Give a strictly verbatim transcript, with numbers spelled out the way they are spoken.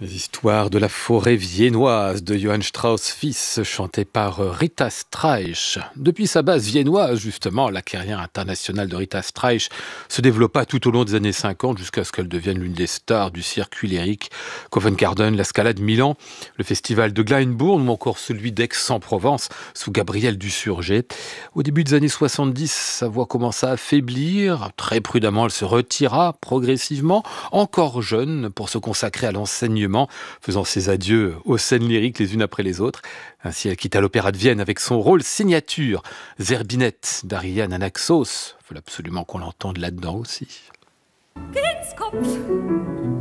Les histoires de la forêt viennoise de Johann Strauss fils, chantée par Rita Streich. Depuis sa base viennoise, justement, la carrière internationale de Rita Streich se développa tout au long des années cinquante jusqu'à ce qu'elle devienne l'une des stars du circuit lyrique. Covent Garden, la Scala de Milan, le festival de Glyndebourne ou encore celui d'Aix-en-Provence sous Gabriel Dusurgé. Au début des années soixante-dix, sa voix commença à faiblir. Très prudemment, elle se retira progressivement, encore jeune, pour se consacrer à l'enseignement, faisant ses adieux aux scènes lyriques les unes après les autres. Ainsi, elle quitta l'Opéra de Vienne avec son rôle signature, Zerbinette d'Ariane Anaxos. Il faut absolument qu'on l'entende là-dedans aussi. Kindskopf